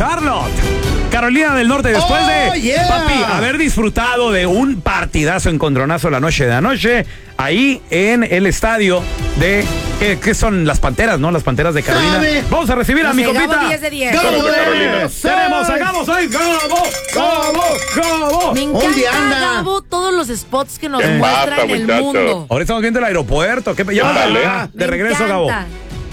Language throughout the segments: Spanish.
Charlotte, Carolina del Norte. Después de, papi, haber disfrutado de un partidazo encontronazo la noche de anoche, ahí en el estadio de... ¿Qué son las Panteras, no? Las Panteras de Carolina. ¿Sabe? Vamos a recibir a mi compita. Gabo 10 de 10. ¡Gabo de Carolina! Tenemos a Gabo, soy Gabo. Me ¿Dónde encanta, anda? Gabo, todos los spots que nos ¿Qué muestra pasa, en el muchacho? mundo. Ahora estamos viendo el aeropuerto. ¿Qué ya Ándale. de Me regreso, Gabo? encanta.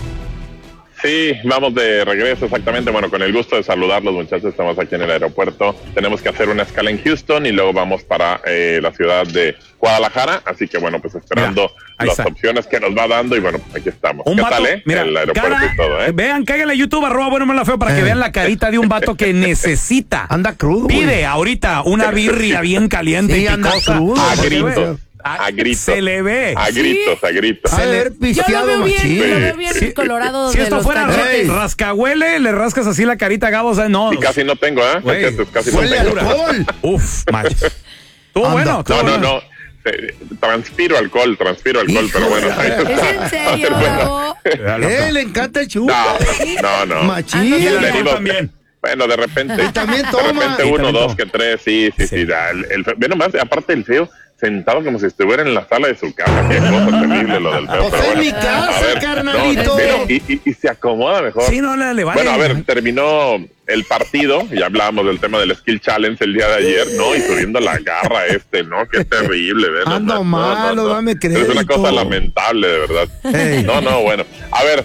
Sí, vamos de regreso exactamente. Bueno, con el gusto de saludarlos, muchachos. Estamos aquí en el aeropuerto. Tenemos que hacer una escala en Houston y luego vamos para la ciudad de Guadalajara. Así que bueno, pues esperando Mira, las opciones que nos va dando y bueno, aquí estamos. Un ¿Qué vato, tal, mira, el aeropuerto cara, y todo, Vean, cáiganle a YouTube, @bueno me la feo, para que vean la carita de un vato que necesita. Anda crudo, güey. Pide ahorita una birria bien caliente Sí, y anda picosa. crudo, A porque gritos. ve- A gritos. Se le ve. A gritos, a gritos. Ha de haber Yo lo pisteado veo bien, machín. lo veo bien colorado Si de esto los fuera cachetes. rascahuele, le rascas así la carita a Gabo, o sea, no. Y casi no tengo, Güey, Cachetes, casi no Huele tengo. alcohol. Uf, macho. Estuvo Anda. bueno. estuvo No, bueno. Transpiro alcohol, pero bueno. ¿Es en serio, Gabo? Le encanta el chupo. No. Machín. Y el Le alcohol digo- también. Bueno, de repente. Y también De toma. repente Y uno, también dos, toma. que tres, sí. Ve nomás, aparte el feo, sentado como si estuviera en la sala de su casa. Qué cosa terrible lo del feo. Pues pero en bueno. mi casa, A ver, carnalito. y se acomoda mejor. Sí, no le vale. Bueno, a ver, terminó el partido, ya hablábamos del tema del Skill Challenge el día de ayer, ¿no? Y subiendo la garra ¿no? Qué terrible, ¿ves? Ando malo, dame Es una crédito. cosa lamentable, de verdad. Ey. No, bueno. A ver,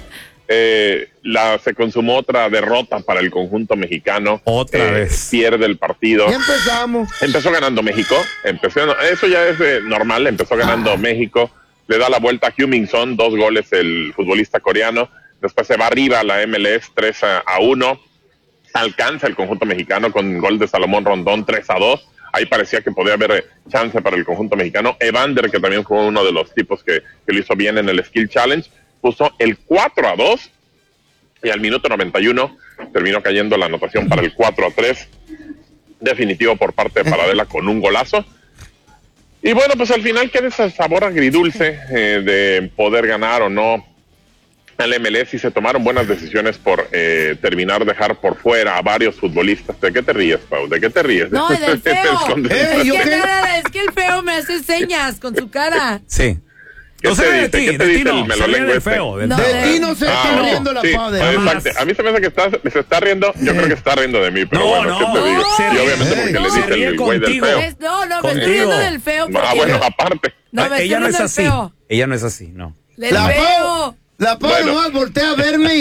se consumó otra derrota para el conjunto mexicano. Otra vez. Pierde el partido. Ya empezamos. Empezó ganando México. Eso ya es normal. Empezó ganando México. Le da la vuelta a Heung-min Son, 2 goles el futbolista coreano. Después se va arriba a la MLS 3-1. Alcanza el conjunto mexicano con gol de Salomón Rondón 3-2. Ahí parecía que podía haber chance para el conjunto mexicano. Evander, que también fue uno de los tipos que lo hizo bien en el Skill Challenge, puso el 4-2 y al minuto 91 terminó cayendo la anotación para el 4-3. Definitivo por parte de Paradela con un golazo. Y bueno, pues al final queda ese sabor agridulce de poder ganar o no al MLS, y se tomaron buenas decisiones por dejar por fuera a varios futbolistas. ¿De qué te ríes, Pau? ¿De qué te ríes? No, del Te feo. escondes. ¿yo qué? Es que el feo me hace señas con su cara. Sí. ¿Qué No te se ve de dice? ti, ¿Qué te de ti dice el no. Se ve melolengüe del este? feo. del No, feo. De ti no se está no, riendo la sí, padre. exacto. A mí se me hace que se está riendo. Yo creo que está riendo de mí, pero No, bueno, ¿qué no, te digo? se Y ríe. obviamente porque No, le se dice ríe el güey del contigo. feo. No, me estoy Contigo. riendo del feo. Ah, porque- bueno, aparte. No, me Ella no es estoy así. riendo del feo. Ella no es así, no. Del La feo. Pau, Bueno. nomás voltea a verme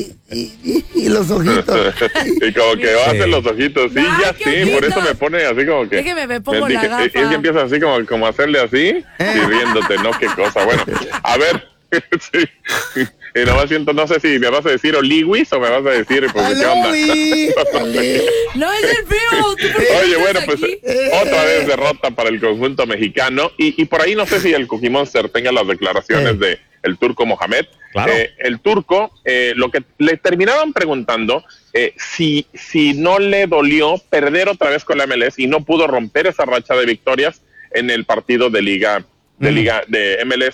y los ojitos. Y como que hace los ojitos, sí, Ay, ya qué sí, por ojito. eso me pone así como que... Déjeme, me pongo la dije, gafa. es que empieza así como a hacerle así y riéndote, ¿no? Qué cosa. Bueno, a ver, sí. Y nomás siento, no sé si me vas a decir Oliwis o me vas a decir, pues, ¿qué onda? No es el feo. ¿Tú por qué Oye, estás bueno, pues aquí? otra vez derrota para el conjunto mexicano y por ahí no sé si el Cookie Monster tenga las declaraciones de el turco Mohamed. Claro. El turco, lo que le terminaban preguntando, si no le dolió perder otra vez con la MLS y no pudo romper esa racha de victorias en el partido de liga de MLS